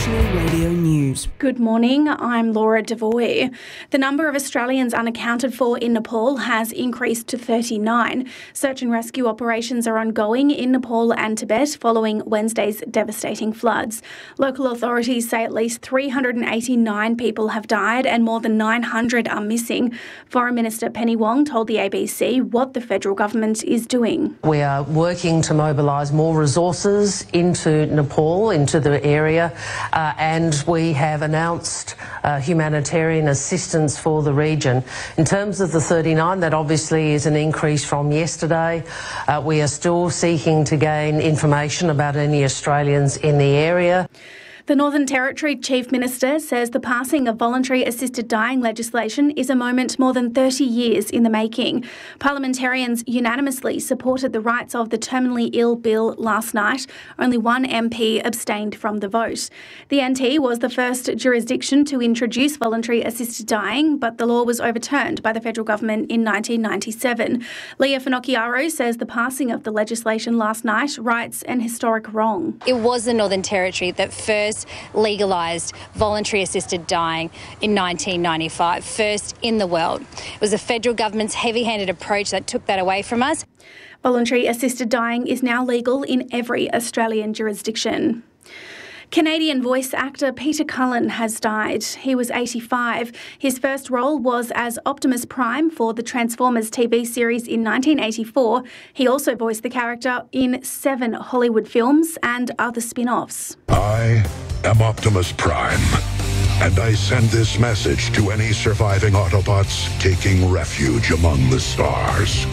National Radio News. Good morning, I'm Laura Devoy. The number of Australians unaccounted for in Nepal has increased to 39. Search and rescue operations are ongoing in Nepal and Tibet following Wednesday's devastating floods. Local authorities say at least 389 people have died and more than 900 are missing. Foreign Minister Penny Wong told the ABC what the federal government is doing. We are working to mobilise more resources into Nepal, into the area, and we have announced humanitarian assistance for the region. In terms of the 39, that obviously is an increase from yesterday. We are still seeking to gain information about any Australians in the area. The Northern Territory Chief Minister says the passing of voluntary assisted dying legislation is a moment more than 30 years in the making. Parliamentarians unanimously supported the rights of the terminally ill bill last night. Only one MP abstained from the vote. The NT was the first jurisdiction to introduce voluntary assisted dying, but the law was overturned by the federal government in 1997. Leah Finocchiaro says the passing of the legislation last night rights an historic wrong. It was the Northern Territory that first legalised voluntary assisted dying in 1995, first in the world. It was the federal government's heavy-handed approach that took that away from us. Voluntary assisted dying is now legal in every Australian jurisdiction. Canadian voice actor Peter Cullen has died. He was 85. His first role was as Optimus Prime for the Transformers TV series in 1984. He also voiced the character in 7 Hollywood films and other spin-offs. I am Optimus Prime, and I send this message to any surviving Autobots taking refuge among the stars.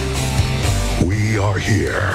We are here.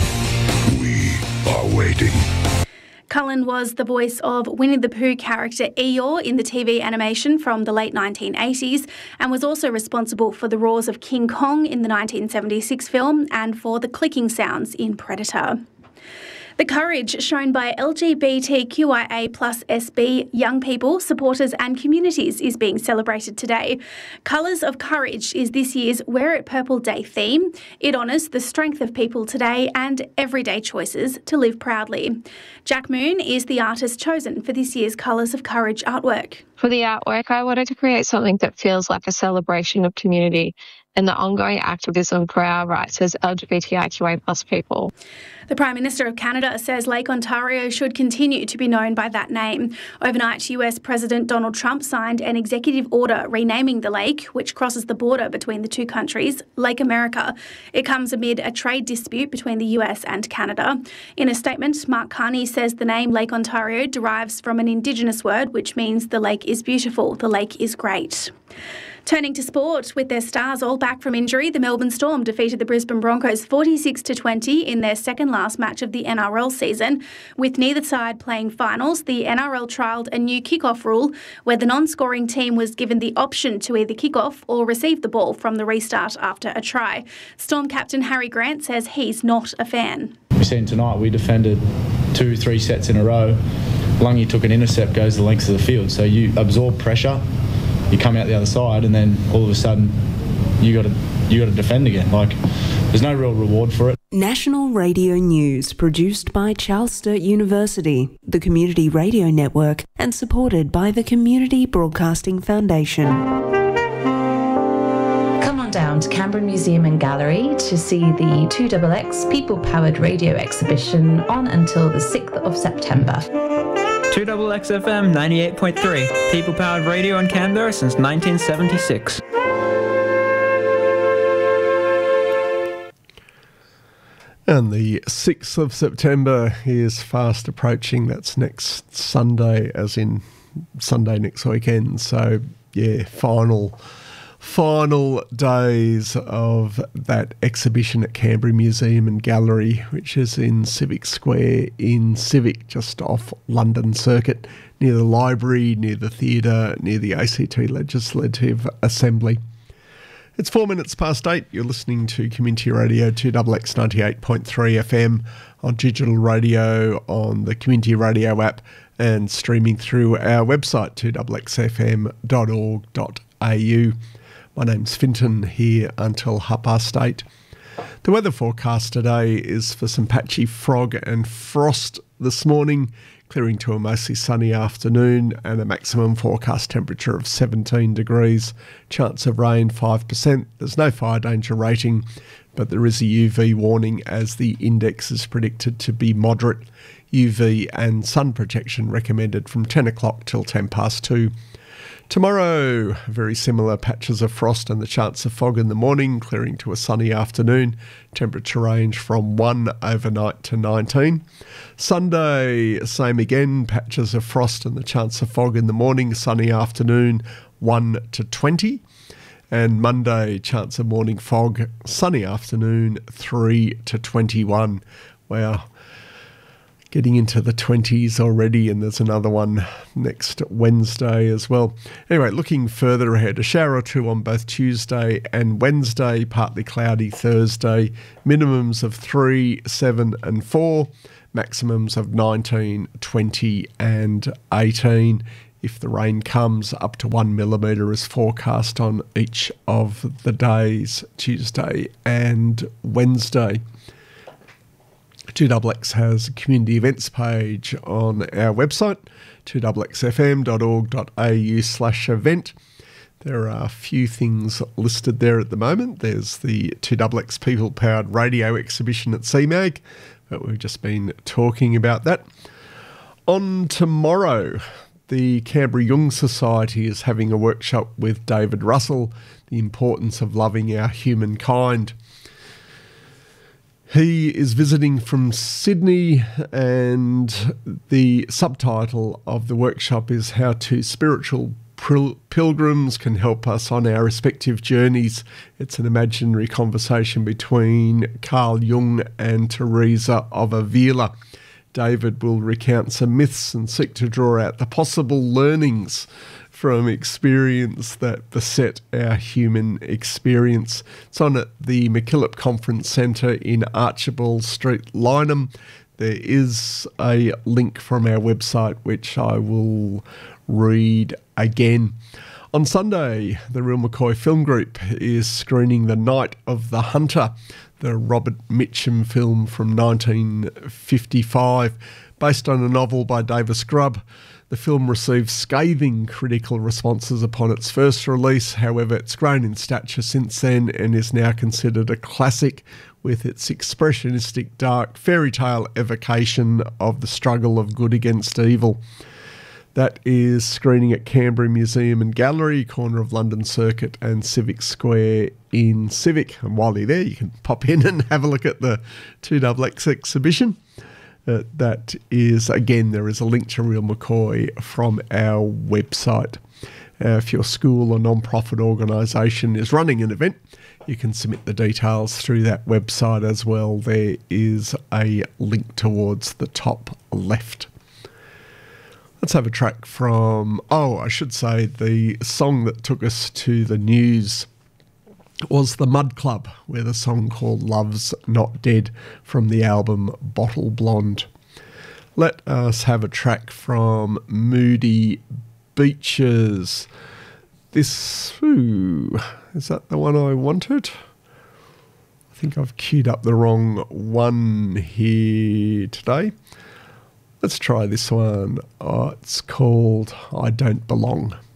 We are waiting. Cullen was the voice of Winnie the Pooh character Eeyore in the TV animation from the late 1980s and was also responsible for the roars of King Kong in the 1976 film and for the clicking sounds in Predator. The courage shown by LGBTQIA plus SB young people, supporters and communities is being celebrated today. Colours of Courage is this year's Wear It Purple Day theme. It honours the strength of people today and everyday choices to live proudly. Jack Moon is the artist chosen for this year's Colours of Courage artwork. For the artwork, I wanted to create something that feels like a celebration of community and the ongoing activism for our rights as LGBTIQA plus people. The Prime Minister of Canada says Lake Ontario should continue to be known by that name. Overnight, US President Donald Trump signed an executive order renaming the lake, which crosses the border between the two countries, Lake America. It comes amid a trade dispute between the US and Canada. In a statement, Mark Carney says the name Lake Ontario derives from an Indigenous word which means the lake is beautiful, the lake is great. Turning to sport, with their stars all back from injury, the Melbourne Storm defeated the Brisbane Broncos 46-20 in their second-last match of the NRL season. With neither side playing finals, the NRL trialled a new kick-off rule where the non-scoring team was given the option to either kick off or receive the ball from the restart after a try. Storm captain Harry Grant says he's not a fan. We seen tonight we defended 2-3 sets in a row. Lungy took an intercept, goes the length of the field. So you absorb pressure, you come out the other side, and then all of a sudden you got to defend again. Like, there's no real reward for it. National Radio News, produced by Charles Sturt University, the Community Radio Network, and supported by the Community Broadcasting Foundation. Come on down to Canberra Museum and Gallery to see the 2XX People Powered Radio exhibition on until the 6th of September. 2XX FM 98.3, People Powered Radio in Canberra since 1976. And the 6th of September is fast approaching. That's next Sunday, as in Sunday next weekend. So, yeah, final days of that exhibition at Canberra Museum and Gallery, which is in Civic Square in Civic, just off London Circuit, near the library, near the theatre, near the ACT Legislative Assembly. It's 4 minutes past 8. You're listening to Community Radio 2XX 98.3 FM on digital radio, on the Community Radio app, and streaming through our website 2xfm.org.au. My name's Finton, here until 8:30. The weather forecast today is for some patchy fog and frost this morning. clearing to a mostly sunny afternoon and a maximum forecast temperature of 17 degrees. Chance of rain 5%. There's no fire danger rating, but there is a UV warning as the index is predicted to be moderate. UV and sun protection recommended from 10 o'clock till 10 past 2. Tomorrow, very similar patches of frost and the chance of fog in the morning, clearing to a sunny afternoon. Temperature range from 1 overnight to 19. Sunday, same again, patches of frost and the chance of fog in the morning, sunny afternoon, 1 to 20. And Monday, chance of morning fog, sunny afternoon, 3 to 21. Wow. Getting into the 20s already, and there's another one next Wednesday as well. Anyway, looking further ahead, a shower or two on both Tuesday and Wednesday, partly cloudy Thursday, minimums of 3, 7 and 4, maximums of 19, 20 and 18. If the rain comes, up to 1 millimetre is forecast on each of the days, Tuesday and Wednesday. 2XX has a community events page on our website, 2xfm.org.au/event. There are a few things listed there at the moment. There's the 2XX People Powered Radio exhibition at CMAG, but we've just been talking about that. On tomorrow, the Canberra Jung Society is having a workshop with David Russell, the importance of loving our humankind. He is visiting from Sydney, and the subtitle of the workshop is How Two Spiritual Pilgrims Can Help Us on Our Respective Journeys. It's an imaginary conversation between Carl Jung and Teresa of Avila. David will recount some myths and seek to draw out the possible learnings from experience that beset our human experience. It's on at the MacKillop Conference Centre in Archibald Street, Lynham. There is a link from our website which I will read again. On Sunday, the Real McCoy Film Group is screening The Night of the Hunter, the Robert Mitchum film from 1955, based on a novel by Davis Grubb. The film received scathing critical responses upon its first release. However, it's grown in stature since then and is now considered a classic with its expressionistic, dark fairy tale evocation of the struggle of good against evil. That is screening at Canberra Museum and Gallery, corner of London Circuit and Civic Square in Civic. And while you're there, you can pop in and have a look at the 2XX exhibition. That is, again, there is a link to Real McCoy from our website. If your school or non-profit organisation is running an event, you can submit the details through that website as well. There is a link towards the top left. Let's have a track from, I should say, the song that took us to the news was The Mud Club, with a song called Love's Not Dead from the album Bottle Blonde. Let us have a track from Moody Beaches. This, is that the one I wanted? I think I've queued up the wrong one here today. Let's try this one. It's called I Don't Belong.